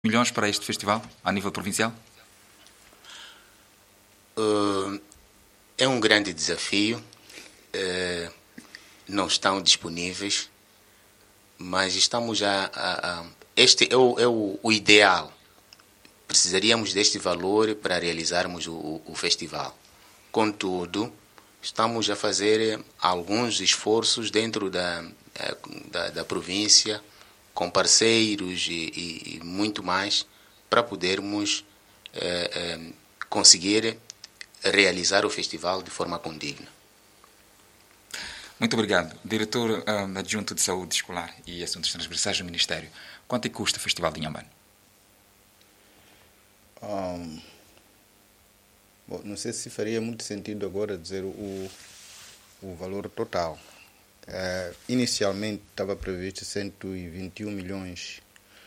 milhões para este festival, a nível provincial? É um grande desafio. Não estão disponíveis, mas estamos este é o ideal. Precisaríamos deste valor para realizarmos o festival. Contudo, estamos a fazer alguns esforços dentro da província, com parceiros e muito mais, para podermos conseguir realizar o festival de forma condigna. Muito obrigado. Diretor adjunto de Saúde Escolar e Assuntos Transversais do Ministério. Quanto é que custa o Festival de Inhambane? Não sei se faria muito sentido agora dizer o valor total. Inicialmente estava previsto 121 milhões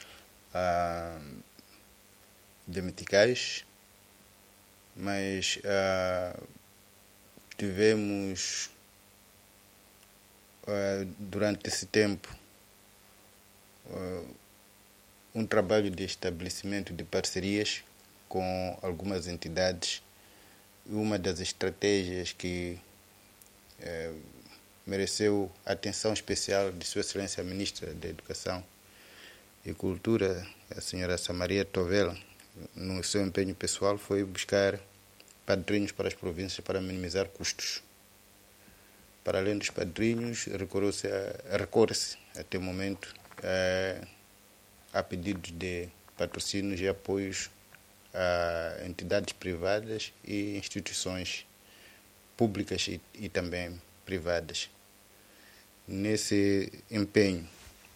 de meticais, mas tivemos durante esse tempo um trabalho de estabelecimento de parcerias com algumas entidades. Uma das estratégias que mereceu atenção especial de Sua Excelência a Ministra da Educação e Cultura, a senhora Samaria Tovela, no seu empenho pessoal, foi buscar padrinhos para as províncias para minimizar custos. Para além dos padrinhos, recorre-se até o momento a pedidos de patrocínios e apoios a entidades privadas e instituições públicas e também privadas. Nesse empenho,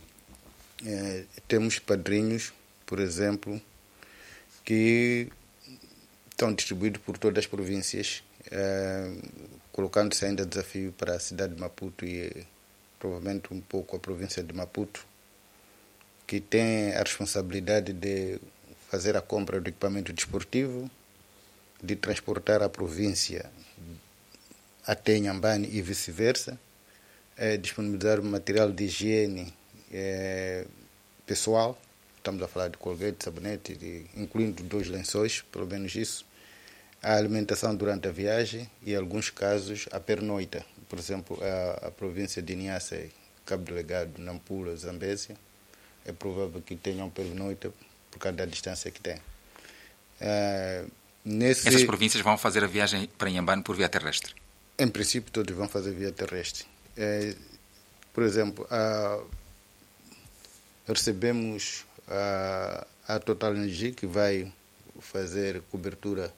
temos padrinhos, por exemplo, que estão distribuídos por todas as províncias, colocando-se ainda desafio para a cidade de Maputo e provavelmente um pouco a província de Maputo, que tem a responsabilidade de fazer a compra do equipamento desportivo, de transportar a província até Inhambane e vice-versa, disponibilizar material de higiene pessoal, estamos a falar de colgate, sabonete, incluindo 2 lençóis, pelo menos isso, a alimentação durante a viagem e, em alguns casos, a pernoita. Por exemplo, a província de Niassa, Cabo Delgado, Nampula, Zambésia, é provável que tenham pernoita por causa da distância que tem. Essas províncias vão fazer a viagem para Inhambane por via terrestre? Em princípio, todos vão fazer via terrestre. Por exemplo, recebemos a Total Energia, que vai fazer cobertura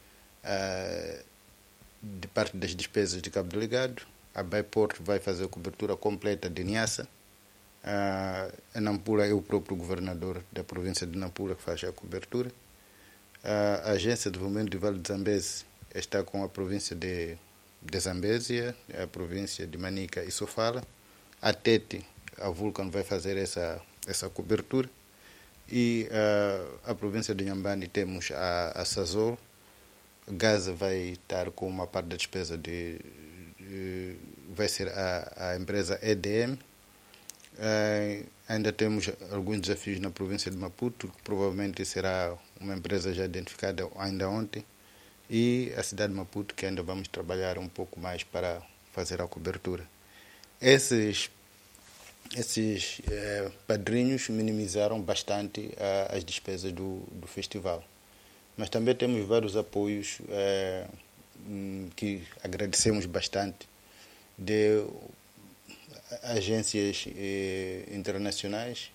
de parte das despesas de Cabo Delgado. A Baiport vai fazer a cobertura completa de Niassa. A Nampula é o próprio governador da província de Nampula que faz a cobertura. A Agência de Desenvolvimento do Vale de Zambeze está com a província de Zambésia, a província de Manica e Sofala. A Tete, a Vulcan, vai fazer essa cobertura. E a província de Inhambane temos a Sazol. Gaza vai estar com uma parte da despesa vai ser a empresa EDM. Ainda temos alguns desafios na província de Maputo, que provavelmente será uma empresa já identificada ainda ontem, e a cidade de Maputo, que ainda vamos trabalhar um pouco mais para fazer a cobertura. Esses padrinhos minimizaram bastante as despesas do festival. Mas também temos vários apoios que agradecemos bastante de agências internacionais.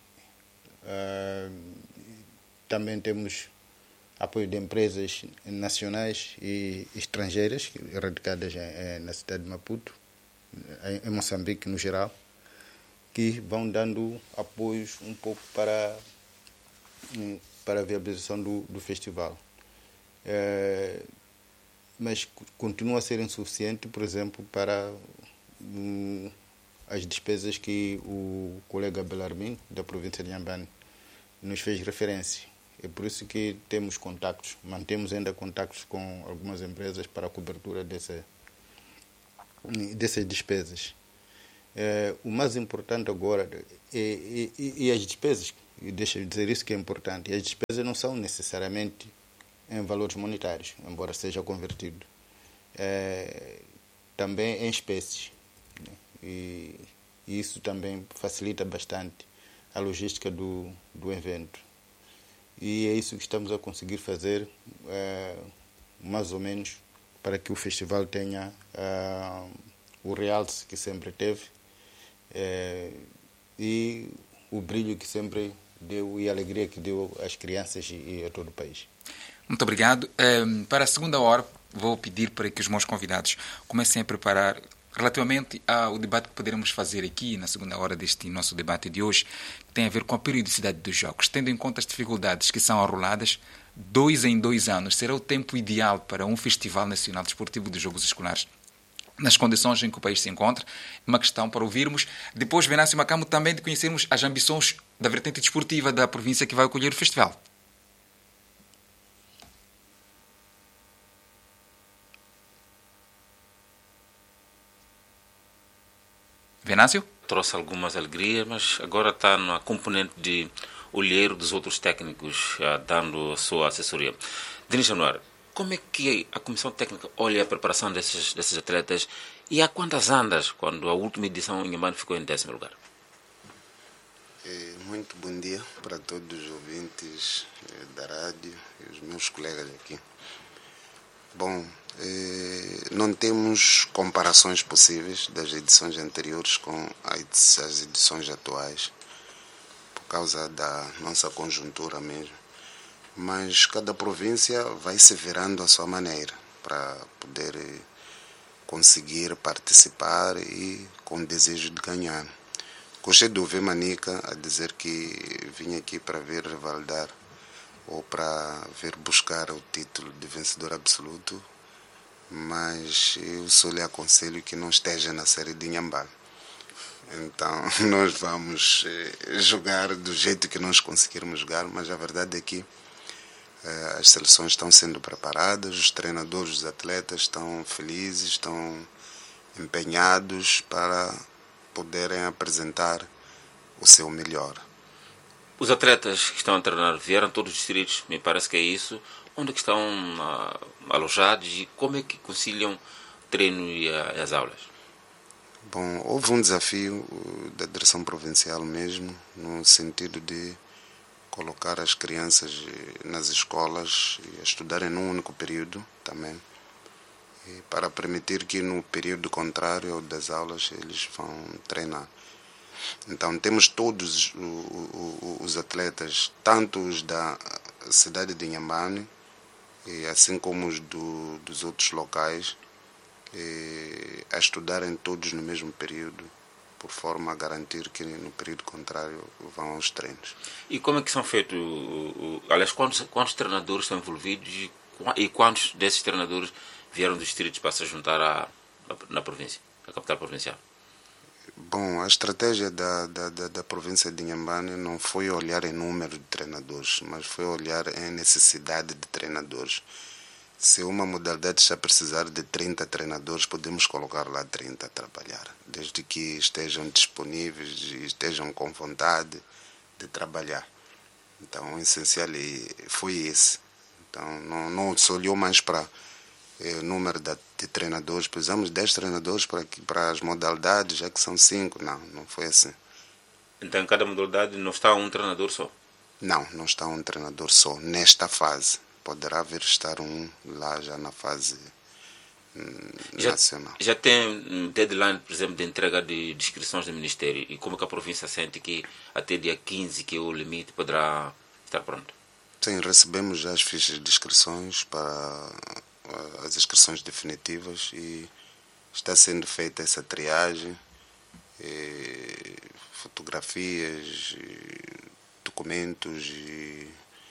Também temos apoio de empresas nacionais e estrangeiras radicadas na cidade de Maputo, em Moçambique no geral, que vão dando apoios um pouco para a viabilização do festival. Mas continua a ser insuficiente, por exemplo, para as despesas que o colega Belarmin, da província de Inhambane, nos fez referência. É por isso que mantemos ainda contactos com algumas empresas para a cobertura dessas despesas. O mais importante agora, e as despesas e deixa eu dizer isso que é importante, e as despesas não são necessariamente em valores monetários, embora seja convertido. Também em espécies, né? E isso também facilita bastante a logística do evento. E é isso que estamos a conseguir fazer, mais ou menos, para que o festival tenha o realce que sempre teve e o brilho que sempre deu e a alegria que deu às crianças e a todo o país. Muito obrigado. Para a segunda hora, vou pedir para que os meus convidados comecem a preparar relativamente ao debate que poderemos fazer aqui na segunda hora deste nosso debate de hoje, que tem a ver com a periodicidade dos jogos. Tendo em conta as dificuldades que são arroladas, 2 em 2 anos será o tempo ideal para um Festival Nacional Desportivo de Jogos Escolares, nas condições em que o país se encontra. Uma questão para ouvirmos. Depois, Venâncio Macamo, também de conhecermos as ambições da vertente desportiva da província que vai acolher o festival. Venâncio? Trouxe algumas alegrias, mas agora está na componente de olheiro dos outros técnicos, dando a sua assessoria. Denis Januário, como é que a Comissão Técnica olha a preparação desses atletas e há quantas andas, quando a última edição em Inhambane ficou em 10º lugar? Muito bom dia para todos os ouvintes da rádio e os meus colegas aqui. Bom, não temos comparações possíveis das edições anteriores com as edições atuais, por causa da nossa conjuntura mesmo. Mas cada província vai se virando à sua maneira para poder conseguir participar e com desejo de ganhar. Gostei de ouvir Manica a dizer que vim aqui para ver revalidar ou para ver buscar o título de vencedor absoluto, mas eu só lhe aconselho que não esteja na série de Inhambane. Então nós vamos jogar do jeito que nós conseguirmos jogar, mas a verdade é que as seleções estão sendo preparadas, os treinadores, os atletas estão felizes, estão empenhados para poderem apresentar o seu melhor. Os atletas que estão a treinar vieram todos os distritos, me parece que é isso. Onde é que estão alojados e como é que conciliam o treino e as aulas? Bom, houve um desafio da direção provincial mesmo, no sentido de colocar as crianças nas escolas e a estudarem num único período também, e para permitir que no período contrário das aulas eles vão treinar. Então temos todos os atletas, tanto os da cidade de Inhambane, e assim como os dos outros locais, a estudarem todos no mesmo período, por forma a garantir que no período contrário vão aos treinos. E como é que são feitos, aliás, quantos treinadores estão envolvidos e quantos desses treinadores vieram dos distritos para se juntar na província, na capital provincial? Bom, a estratégia da província de Inhambane não foi olhar em número de treinadores, mas foi olhar em necessidade de treinadores. Se uma modalidade está a precisar de 30 treinadores, podemos colocar lá 30 a trabalhar, desde que estejam disponíveis e estejam com vontade de trabalhar. Então, o essencial foi esse. Então, não se olhou mais para o número de treinadores. Precisamos de 10 treinadores para as modalidades, já que são 5. Não foi assim. Então, em cada modalidade não está um treinador só? Não está um treinador só, nesta fase. Poderá vir estar um lá já na fase nacional. Já tem deadline, por exemplo, de entrega de inscrições do Ministério? E como é que a província sente que até dia 15, que é o limite, poderá estar pronto? Sim, recebemos já as fichas de inscrições para as inscrições definitivas e está sendo feita essa triagem, fotografias, documentos e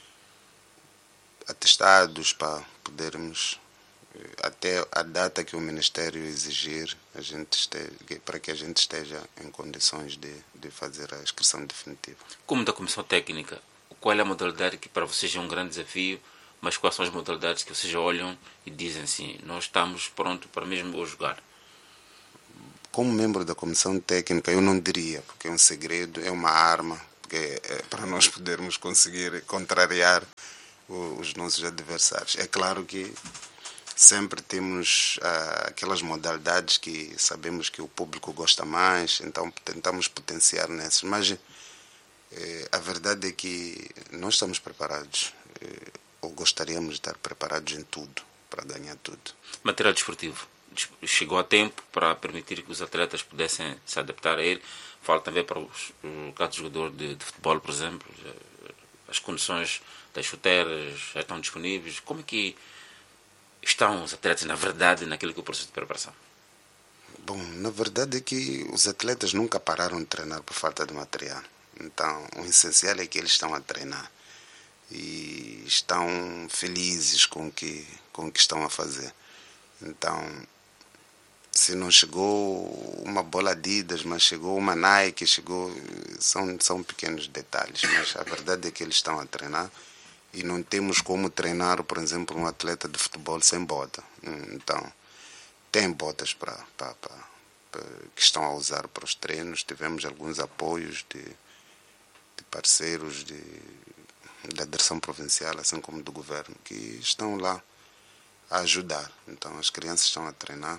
atestados para podermos, até a data que o Ministério exigir, para que a gente esteja em condições de fazer a inscrição definitiva. Como da Comissão Técnica, qual é a modalidade que para vocês é um grande desafio, mas quais são as modalidades que vocês olham e dizem assim, nós estamos prontos para mesmo jogar? Como membro da Comissão Técnica, eu não diria, porque é um segredo, é uma arma, porque que para nós podermos conseguir contrariar os nossos adversários. É claro que sempre temos aquelas modalidades que sabemos que o público gosta mais, então tentamos potenciar nessas. Mas a verdade é que nós estamos preparados, ou gostaríamos de estar preparados em tudo, para ganhar tudo. Material desportivo. Chegou a tempo para permitir que os atletas pudessem se adaptar a ele. Falo também para os casos de jogador de futebol, por exemplo. As condições das chuteiras já estão disponíveis. Como é que estão os atletas, na verdade, naquilo que é o processo de preparação? Bom, na verdade é que os atletas nunca pararam de treinar por falta de material. Então, o essencial é que eles estão a treinar e estão felizes com o que estão a fazer. Então, se não chegou uma bola Adidas, mas chegou uma Nike, são pequenos detalhes, mas a verdade é que eles estão a treinar e não temos como treinar, por exemplo, um atleta de futebol sem bota. Então, tem botas que estão a usar para os treinos. Tivemos alguns apoios de parceiros da direção provincial, assim como do governo, que estão lá a ajudar. Então, as crianças estão a treinar.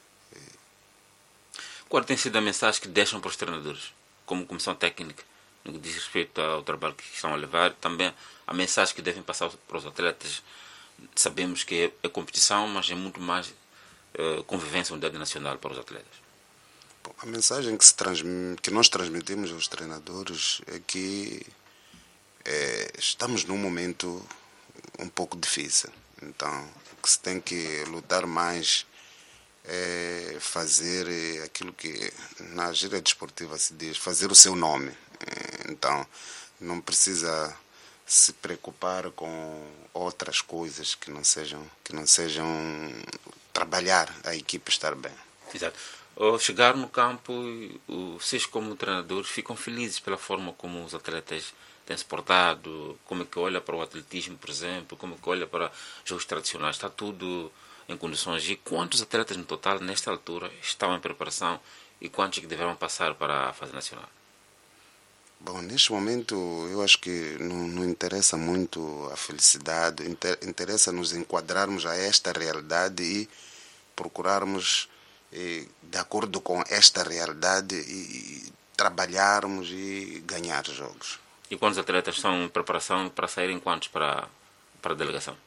Qual tem sido a mensagem que deixam para os treinadores, como comissão técnica, no que diz respeito ao trabalho que estão a levar, também a mensagem que devem passar para os atletas? Sabemos que é competição, mas é muito mais convivência, unidade nacional para os atletas. Bom, a mensagem que nós transmitimos aos treinadores é que estamos num momento um pouco difícil. Então, o que se tem que lutar mais é fazer aquilo que na gíria desportiva se diz, fazer o seu nome. Então, não precisa se preocupar com outras coisas que não sejam trabalhar a equipe estar bem. Exato. Ao chegar no campo, vocês como treinadores ficam felizes pela forma como os atletas têm se portado, como é que olha para o atletismo, por exemplo, como é que olha para jogos tradicionais, está tudo em condições. E quantos atletas no total, nesta altura, estão em preparação e quantos que deverão passar para a fase nacional? Bom, neste momento eu acho que não interessa muito a felicidade, interessa nos enquadrarmos a esta realidade e procurarmos, de acordo com esta realidade, e trabalharmos e ganhar jogos. E quantos atletas estão em preparação para saírem quantos para a delegação?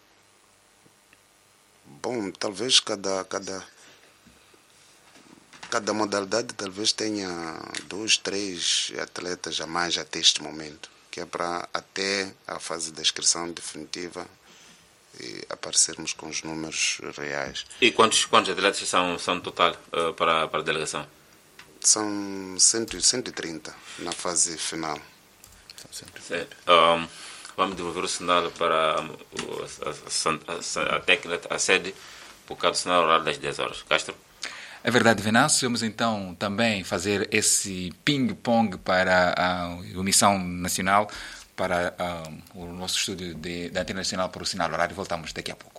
Bom, talvez cada modalidade talvez tenha 2, 3 atletas a mais até este momento, que é para até a fase da inscrição definitiva e aparecermos com os números reais. E quantos atletas são no total para a delegação? São 130 na fase final. Vamos devolver o sinal para a técnica, a sede, por causa do sinal horário das 10 horas. Castro? É verdade, Venâncio. Vamos então também fazer esse ping-pong para a Emissão Nacional, para o nosso estúdio da Antena Nacional para o Sinal Horário. Voltamos daqui a pouco.